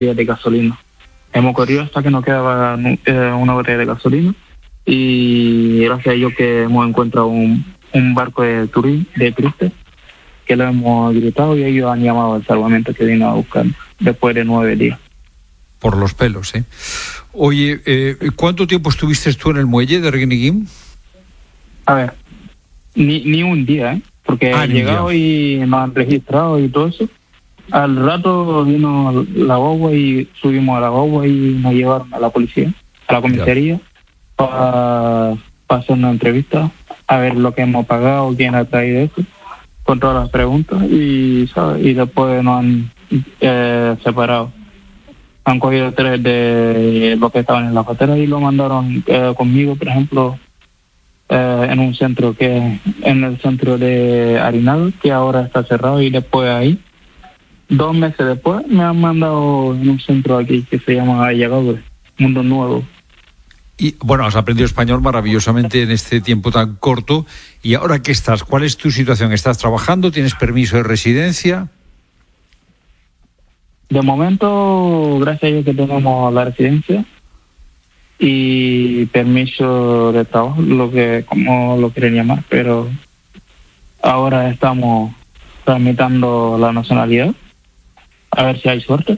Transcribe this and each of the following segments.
de gasolina. Hemos corrido hasta que nos quedaba una botella de gasolina y gracias a ello que hemos encontrado un barco de turistas que lo hemos gritado y ellos han llamado al salvamento que vino a buscar después de 9 días. Por los pelos, ¿eh? Oye, ¿cuánto tiempo estuviste tú en el muelle de Regueneguín? A ver, ni un día, ¿eh? Porque he llegado y nos han registrado y todo eso. Al rato vino la guagua y subimos a la guagua y nos llevaron a la policía, a la comisaría, para hacer una entrevista, a ver lo que hemos pagado, quién ha traído eso, con todas las preguntas y después nos han separado. Han cogido 3 de los que estaban en la patera y lo mandaron conmigo, por ejemplo, en un centro en el centro de Arenal, que ahora está cerrado, y después ahí 2 meses después me han mandado en un centro aquí que se llama Ayagaure, Mundo Nuevo. Y bueno, has aprendido español maravillosamente en este tiempo tan corto. ¿Y ahora qué estás? ¿Cuál es tu situación? ¿Estás trabajando? ¿Tienes permiso de residencia? De momento, gracias a Dios que tenemos la residencia y permiso de trabajo, como lo quieren llamar, pero ahora estamos tramitando la nacionalidad, a ver si hay suerte.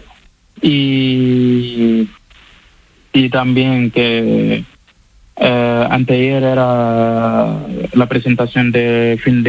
Y también que anteayer era la presentación de fin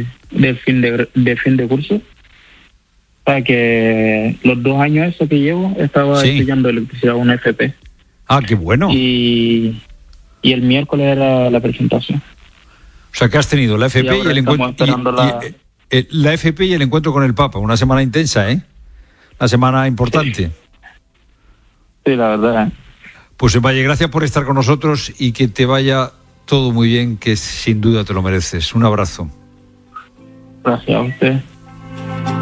de curso, para que los 2 años eso que llevo estaba estudiando electricidad, una FP. Ah, qué bueno. Y el miércoles era la presentación. O sea que has tenido la FP y el encuentro la FP y el encuentro con el Papa, una semana intensa, ¿eh? Una semana importante. Sí, la verdad. Pues Valle, gracias por estar con nosotros y que te vaya todo muy bien, que sin duda te lo mereces. Un abrazo. Gracias a usted.